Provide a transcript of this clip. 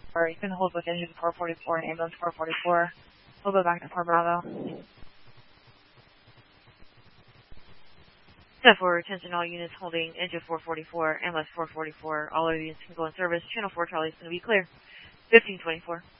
You can hold with engine 444 and ambulance 444. We'll go back to 4 Bravo. 10-4, attention all units holding engine 444, ambulance 444. All other units can go in service. Channel 4 Charlie is going to be clear. 1524.